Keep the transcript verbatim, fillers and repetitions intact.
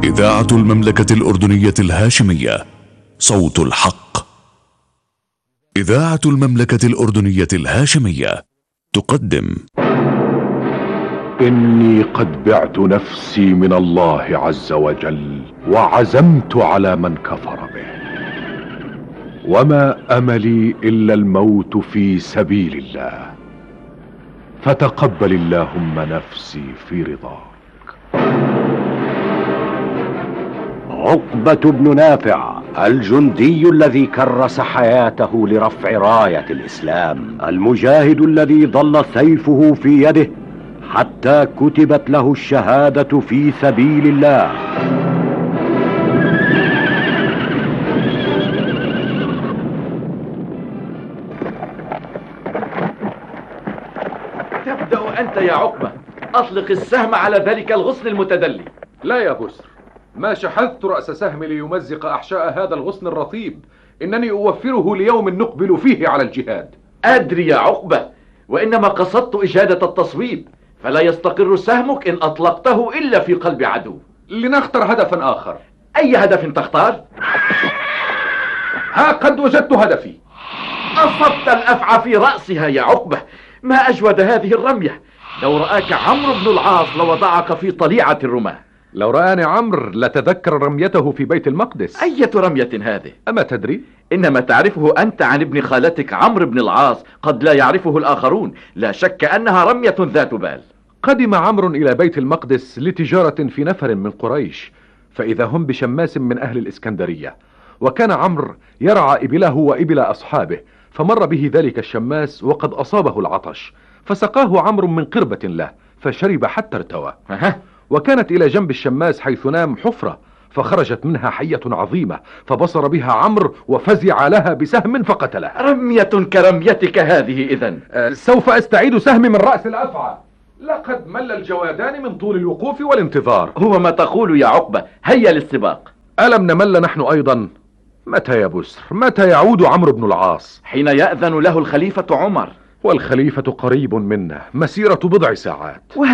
إذاعة المملكة الأردنية الهاشمية، صوت الحق. إذاعة المملكة الأردنية الهاشمية تقدم: إني قد بعت نفسي من الله عز وجل، وعزمت على من كفر به، وما أملي إلا الموت في سبيل الله، فتقبل اللهم نفسي في رضاك. عقبة بن نافع، الجندي الذي كرس حياته لرفع راية الإسلام، المجاهد الذي ظل سيفه في يده حتى كتبت له الشهادة في سبيل الله. تبدأ أنت يا عقبة، أطلق السهم على ذلك الغصن المتدلي. لا يا بسر، ما شحذت رأس سهمي ليمزق أحشاء هذا الغصن الرطيب، إنني أوفره ليوم نقبل فيه على الجهاد. أدري يا عقبة، وإنما قصدت إجادة التصويب، فلا يستقر سهمك إن أطلقته إلا في قلب عدو. لنختر هدفا آخر. أي هدف تختار؟ ها قد وجدت هدفي. أصبت الأفعى في رأسها يا عقبة، ما أجود هذه الرمية. لو رآك عمرو بن العاص لوضعك في طليعة الرماة. لو رآني عمرو لتذكر رميته في بيت المقدس. أية رمية هذه؟ أما تدري؟ إنما تعرفه أنت عن ابن خالتك عمرو بن العاص، قد لا يعرفه الآخرون. لا شك أنها رمية ذات بال. قدم عمرو إلى بيت المقدس لتجارة في نفر من قريش، فإذا هم بشماس من أهل الإسكندرية، وكان عمرو يرعى إبله وإبل أصحابه، فمر به ذلك الشماس وقد أصابه العطش، فسقاه عمرو من قربة له فشرب حتى ارتوى. وكانت إلى جنب الشماس حيث نام حفرة، فخرجت منها حية عظيمة، فبصر بها عمرو وفزع لها بسهم فقتلها. رمية كرميتك هذه إذن. أه سوف أستعيد سهمي من رأس الأفعى. لقد مل الجوادان من طول الوقوف والانتظار. هو ما تقول يا عقبة، هيا للسباق. ألم نمل نحن أيضا؟ متى يا بسر؟ متى يعود عمرو بن العاص؟ حين يأذن له الخليفة عمر. والخليفة قريب منا، مسيرة بضع ساعات.